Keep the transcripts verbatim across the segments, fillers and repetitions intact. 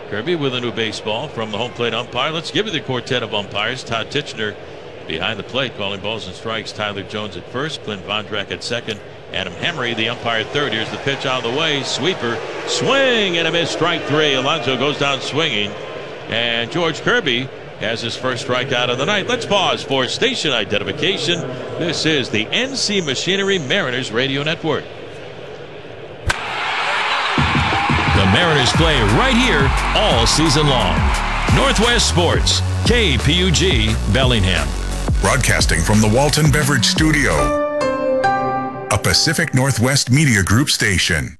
Kirby with a new baseball from the home plate umpire. Let's give you the quartet of umpires. Todd Tichenor behind the plate calling balls and strikes. Tyler Jones at first. Clint Vondrak at second. Adam Hamry, the umpire, at third. Here's the pitch out of the way. Sweeper. Swing and a miss. Strike three. Alonso goes down swinging. And George Kirby has his first strikeout of the night. Let's pause for station identification. This is the N C Machinery Mariners Radio Network. The Mariners play right here all season long. Northwest Sports, K P U G, Bellingham. Broadcasting from the Walton Beverage Studio, a Pacific Northwest Media Group station.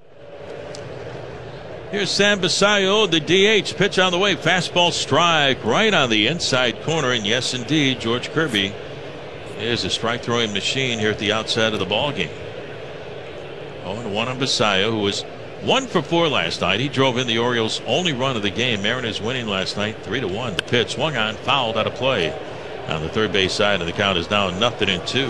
Here's Sam Basayo, the D H. Pitch on the way. Fastball strike right on the inside corner. And yes, indeed, George Kirby is a strike throwing machine here at the outside of the ball game. oh and one on Basayo, who was one for four last night. He drove in the Orioles' only run of the game. Mariners winning last night three to one. The pitch swung on, fouled out of play on the third base side, and the count is now nothing in two.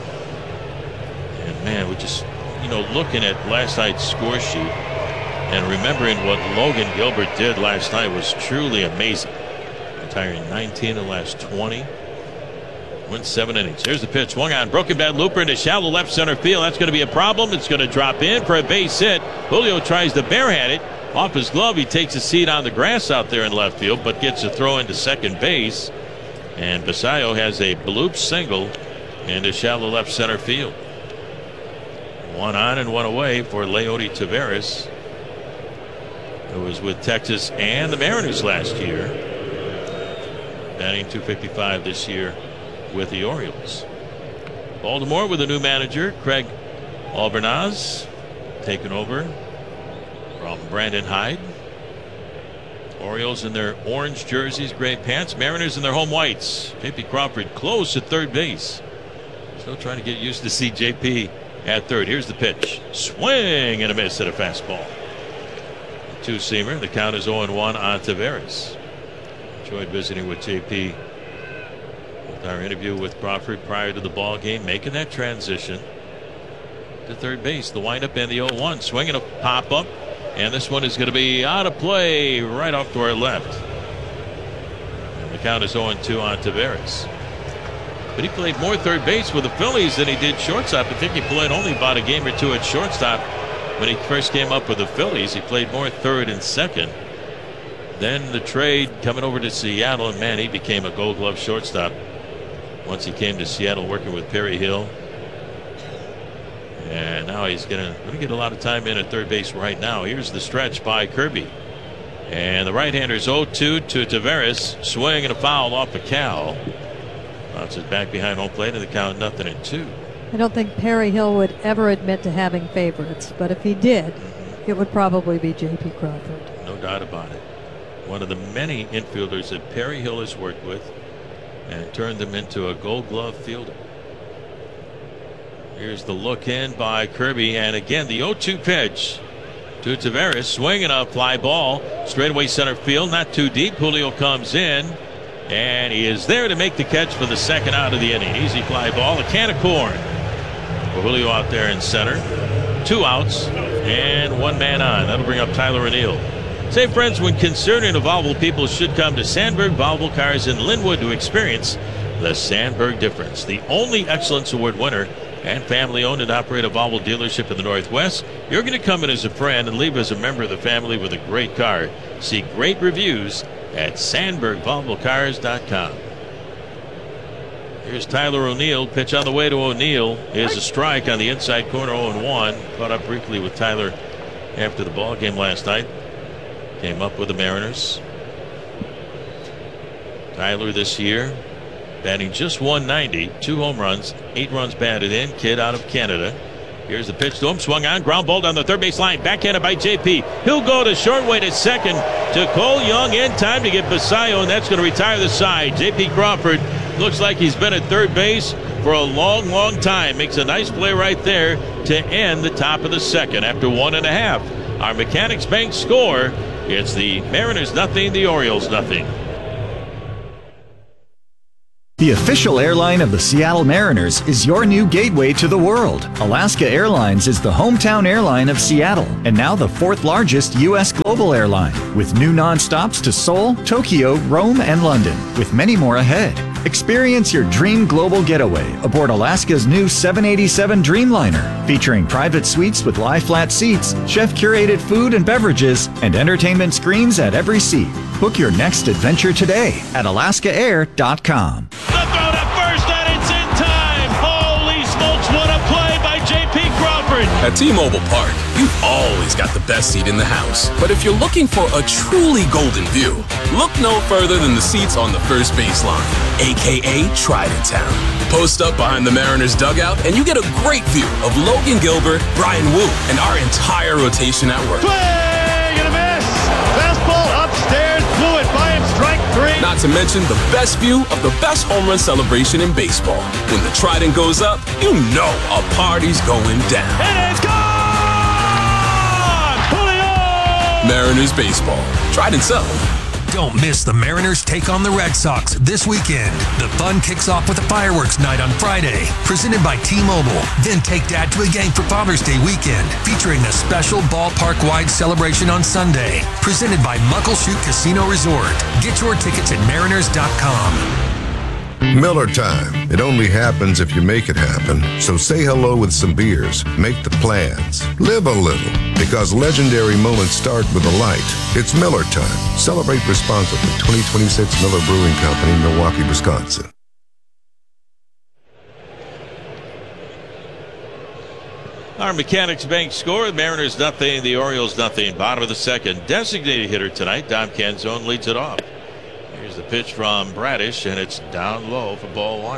And man, we just, you know, looking at last night's score sheet and remembering what Logan Gilbert did last night was truly amazing. Retiring nineteen in the last twenty. Went seven innings. Here's the pitch. Swung on. Broken bat looper into shallow left center field. That's going to be a problem. It's going to drop in for a base hit. Julio tries to barehand it. Off his glove, he takes a seat on the grass out there in left field, but gets a throw into second base. And Basayo has a bloop single into shallow left center field. One on and one away for Leody Taveras, who was with Texas and the Mariners last year. Batting two fifty-five this year with the Orioles. Baltimore with a new manager, Craig Albernaz, taking over from Brandon Hyde. Orioles in their orange jerseys, gray pants. Mariners in their home whites. J P Crawford close at third base. Still trying to get used to see J P at third. Here's the pitch. Swing and a miss at a fastball. Two-seamer. The count is oh and one on Taveras. Enjoyed visiting with J P. Our interview with Crawford prior to the ball game, making that transition to third base. The windup and the oh one. Swinging a pop up, and this one is going to be out of play right off to our left. And the count is oh and two on Taveras. But he played more third base with the Phillies than he did shortstop. I think he played only about a game or two at shortstop when he first came up with the Phillies. He played more third and second. Then the trade coming over to Seattle, and man, he became a Gold Glove shortstop once he came to Seattle, working with Perry Hill. And now he's going to get a lot of time in at third base right now. Here's the stretch by Kirby. And the right-hander's oh two to Taveras. Swing and a foul off the Cal. Bounces back behind home plate, and the count nothing in two. I don't think Perry Hill would ever admit to having favorites, but if he did, mm-hmm. it would probably be J P Crawford. No doubt about it. One of the many infielders that Perry Hill has worked with and turned them into a Gold Glove fielder. Here's the look in by Kirby, and again the oh two pitch to Taveras. Swinging a fly ball straightaway center field, not too deep. Julio comes in, and he is there to make the catch for the second out of the inning. Easy fly ball, a can of corn for Julio out there in center. Two outs and one man on. That'll bring up Tyler O'Neill. Say, friends, when concerned and volleyball people should come to Sandberg Volleyball Cars in Linwood to experience the Sandberg difference. The only Excellence Award winner and family owned and operated volleyball dealership in the Northwest. You're going to come in as a friend and leave as a member of the family with a great car. See great reviews at Sandberg Volleyball Cars dot com. Here's Tyler O'Neill. Pitch on the way to O'Neill is a strike on the inside corner, oh and one. Caught up briefly with Tyler after the ball game last night. Came up with the Mariners. Tyler this year batting just one ninety, two home runs, eight runs batted in. Kid out of Canada. Here's the pitch to him. Swung on, ground ball down the third base line. Backhanded by J P. He'll go to short, way to second to Cole Young in time to get Basayo, and that's going to retire the side. J P Crawford looks like he's been at third base for a long, long time. Makes a nice play right there to end the top of the second after one and a half. Our Mechanics Bank score. It's the Mariners nothing, the Orioles nothing. The official airline of the Seattle Mariners is your new gateway to the world. Alaska Airlines is the hometown airline of Seattle and now the fourth largest U S global airline, with new nonstops to Seoul, Tokyo, Rome, and London, with many more ahead. Experience your dream global getaway aboard Alaska's new seven eighty-seven Dreamliner, featuring private suites with lie-flat seats, chef-curated food and beverages, and entertainment screens at every seat. Book your next adventure today at alaska air dot com. The throw to first, and it's in time. Holy smokes, what a play by J P Crawford. At T-Mobile Park, you've always got the best seat in the house. But if you're looking for a truly golden view, look no further than the seats on the first baseline, a k a. Trident Town. Post up behind the Mariners dugout, and you get a great view of Logan Gilbert, Brian Wu, and our entire rotation at work. Swing and a miss. Fastball upstairs, blew it by him, strike three. Not to mention the best view of the best home run celebration in baseball. When the Trident goes up, you know a party's going down. It is gone! Julio! Mariners baseball. Trident South. Don't miss the Mariners take on the Red Sox this weekend. The fun kicks off with a fireworks night on Friday, presented by T-Mobile. Then take Dad to a game for Father's Day weekend, featuring a special ballpark-wide celebration on Sunday, presented by Muckleshoot Casino Resort. Get your tickets at mariners dot com. Miller time. It only happens if you make it happen. So say hello with some beers. Make the plans. Live a little. Because legendary moments start with a light. It's Miller time. Celebrate responsibly. twenty twenty-six Miller Brewing Company, Milwaukee, Wisconsin. Our Mechanics Bank score, the Mariners nothing, the Orioles nothing. Bottom of the second. Designated hitter tonight, Dom Canzone leads it off. Here's the pitch from Bradish, and it's down low for ball one.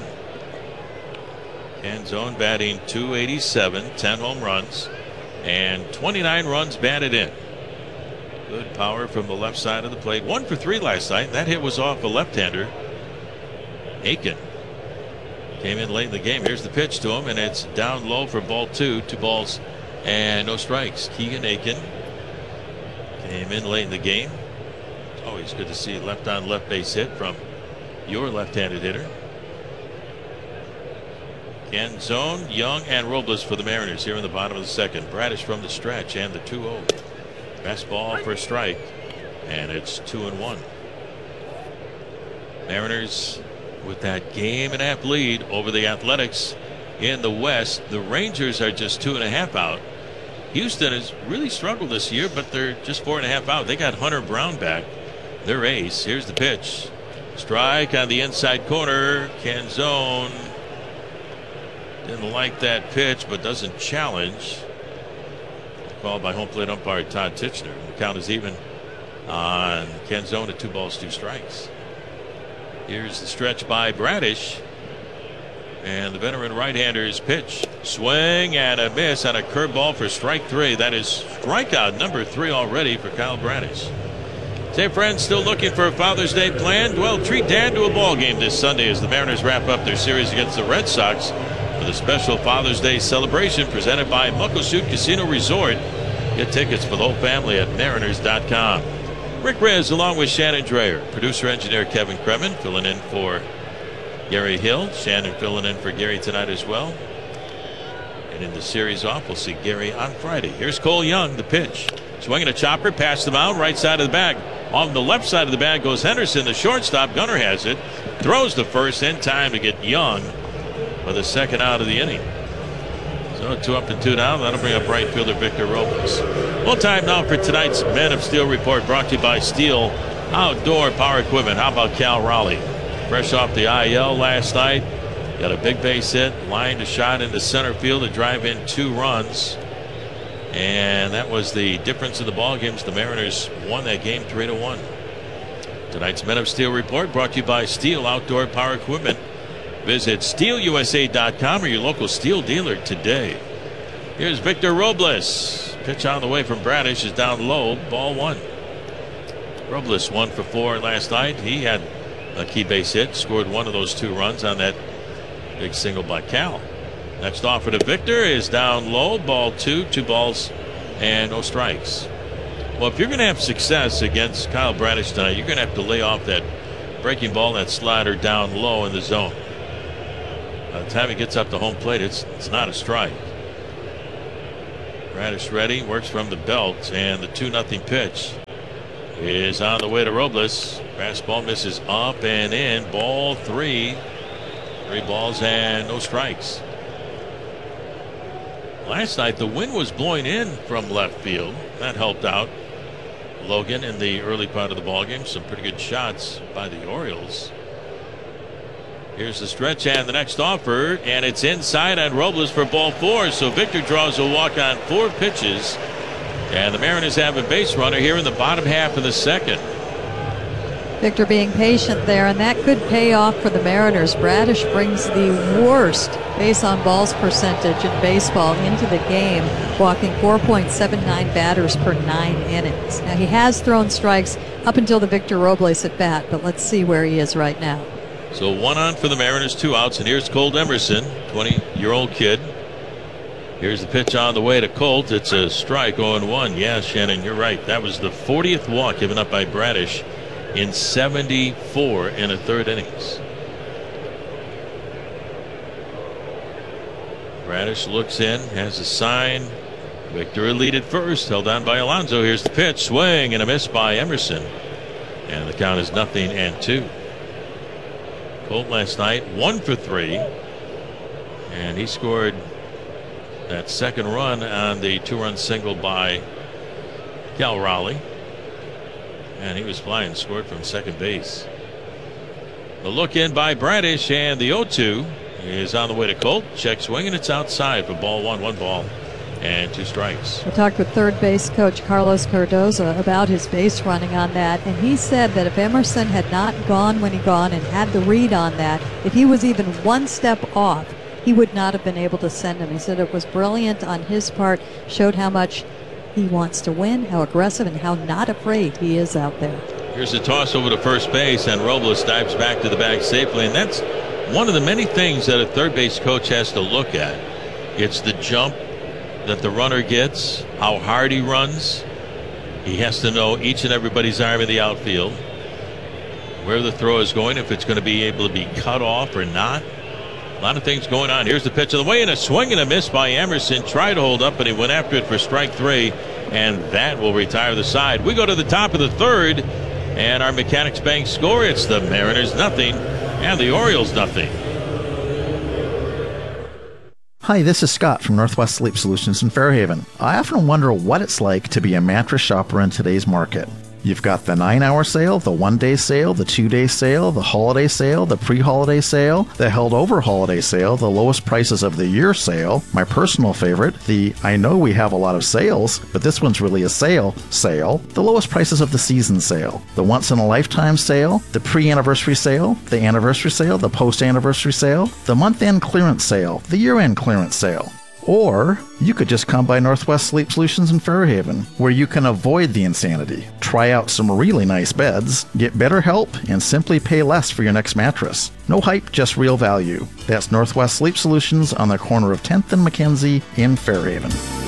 Canzone batting two eighty-seven, ten home runs, and twenty-nine runs batted in. Good power from the left side of the plate. One for three last night. That hit was off a left-hander. Aiken came in late in the game. Here's the pitch to him, and it's down low for ball two. Two balls and no strikes. Keegan Aiken came in late in the game. Always good to see left on left base hit from your left-handed hitter. Canzone, Young, and Robles for the Mariners here in the bottom of the second. Bradish from the stretch and the two oh. Fastball for a strike, and it's two and one. Mariners with that game and a half lead over the Athletics in the West. The Rangers are just two and a half out. Houston has really struggled this year, but they're just four and a half out. They got Hunter Brown back, their ace. Here's the pitch. Strike on the inside corner. Canzone didn't like that pitch, but doesn't challenge. Called by home plate umpire Todd Tichenor. The count is even on Canzone at two balls, two strikes. Here's the stretch by Bradish. And the veteran right-hander's pitch. Swing and a miss on a curveball for strike three. That is strikeout number three already for Kyle Bradish. Say, friends, still looking for a Father's Day plan? Well, treat Dad to a ball game this Sunday as the Mariners wrap up their series against the Red Sox with a special Father's Day celebration presented by Muckleshoot Casino Resort. Get tickets for the whole family at mariners dot com. Rick Rez along with Shannon Dreyer. Producer engineer Kevin Kremen filling in for Gary Hill. Shannon filling in for Gary tonight as well. And in the series off, we'll see Gary on Friday. Here's Cole Young, the pitch. Swinging a chopper past the mound, right side of the bag. On the left side of the bag goes Henderson, the shortstop. Gunnar has it. Throws the first in time to get Young for the second out of the inning. So two up and two down. That'll bring up right fielder Victor Robles. Well, time now for tonight's Men of Steel report, brought to you by Steel Outdoor Power Equipment. How about Cal Raleigh? Fresh off the I L last night. Got a big base hit, lined a shot into center field to drive in two runs. And that was the difference in the ball games. The Mariners won that game three to one. Tonight's Men of Steel report brought to you by Steel Outdoor Power Equipment. Visit steel u s a dot com or your local Steel dealer today. Here's Victor Robles. Pitch on the way from Bradish is down low. Ball one. Robles one for four last night. He had a key base hit. Scored one of those two runs on that big single by Cal. Next offer to Victor is down low. Ball two. Two balls and no strikes. Well, if you're going to have success against Kyle Bradish tonight, you're going to have to lay off that breaking ball, that slider down low in the zone. By the time he gets up to home plate, it's it's not a strike. Bradish ready, works from the belt, and the two nothing pitch is on the way to Robles. Fastball misses up and in. Ball three. Three balls and no strikes. Last night the wind was blowing in from left field. That helped out Logan in the early part of the ballgame. Some pretty good shots by the Orioles. Here's the stretch and the next offer, and it's inside on Robles for ball four. So Victor draws a walk on four pitches, and the Mariners have a base runner here in the bottom half of the second. Victor being patient there, and that could pay off for the Mariners. Bradish brings the worst base on balls percentage in baseball into the game, walking four point seven nine batters per nine innings. Now he has thrown strikes up until the Victor Robles at bat, but let's see where he is right now. So one on for the Mariners, two outs, and here's Colt Emerson, twenty-year-old kid. Here's the pitch on the way to Colt. It's a strike, oh and one. Yeah, Shannon, you're right. That was the fortieth walk given up by Bradish in seventy-four in a third innings. Bradish looks in, has a sign. Victor lead at first, held on by Alonso. Here's the pitch, swing and a miss by Emerson. And the count is nothing and two. Colt last night, one for three. And he scored that second run on the two-run single by Cal Raleigh. And he was flying, scored from second base. The look in by Bradish, and the oh two is on the way to Colt. Check swing, and it's outside for ball one. One ball and two strikes. I talked with third base coach Carlos Cardoza about his base running on that, and he said that if Emerson had not gone when he gone and had the read on that, if he was even one step off, he would not have been able to send him. He said it was brilliant on his part, showed how much he wants to win, how aggressive, and how not afraid he is out there. Here's a toss over to first base, and Robles dives back to the bag safely, and that's one of the many things that a third base coach has to look at. It's the jump that the runner gets, how hard he runs. He has to know each and everybody's arm in the outfield, where the throw is going, if it's going to be able to be cut off or not. A lot of things going on. Here's the pitch of the way, and a swing and a miss by Emerson. Tried to hold up, but he went after it for strike three, and that will retire the side. We go to the top of the third, and our Mechanics Bank score, it's the Mariners nothing and the Orioles nothing. Hi, this is Scott from Northwest Sleep Solutions in Fairhaven. I often wonder what it's like to be a mattress shopper in today's market. You've got the nine-hour sale, the one-day sale, the two-day sale, the holiday sale, the pre-holiday sale, the held-over holiday sale, the lowest prices of the year sale, my personal favorite, the I know we have a lot of sales, but this one's really a sale sale, the lowest prices of the season sale, the once-in-a-lifetime sale, the pre-anniversary sale, the anniversary sale, the post-anniversary sale, the month-end clearance sale, the year-end clearance sale. Or you could just come by Northwest Sleep Solutions in Fairhaven, where you can avoid the insanity, try out some really nice beds, get better help, and simply pay less for your next mattress. No hype, just real value. That's Northwest Sleep Solutions on the corner of tenth and Mackenzie in Fairhaven.